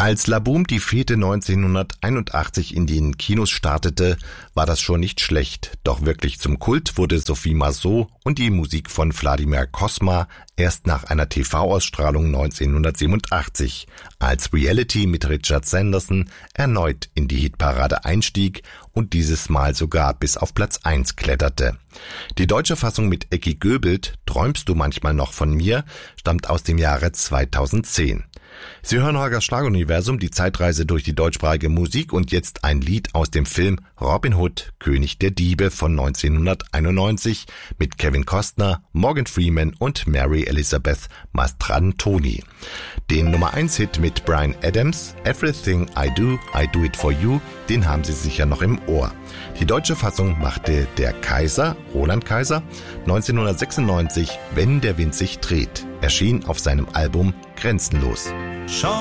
Als La Boom die Fete 1981 in den Kinos startete, war das schon nicht schlecht. Doch wirklich zum Kult wurde Sophie Marceau und die Musik von Vladimir Cosma erst nach einer TV-Ausstrahlung 1987, als Reality mit Richard Sanderson erneut in die Hitparade einstieg und dieses Mal sogar bis auf Platz 1 kletterte. Die deutsche Fassung mit Ecki Göbelt, Träumst du manchmal noch von mir, stammt aus dem Jahre 2010. Sie hören Holgers Schlageruniversum, die Zeitreise durch die deutschsprachige Musik, und jetzt ein Lied aus dem Film Robin Hood, König der Diebe von 1991 mit Kevin Costner, Morgan Freeman und Mary Elizabeth Mastrantoni. Den Nummer-1-Hit mit Bryan Adams, Everything I Do It For You, den haben Sie sicher noch im Ohr. Die deutsche Fassung machte der Kaiser, Roland Kaiser, 1996, Wenn der Wind sich dreht, erschien auf seinem Album Grenzenlos. Schau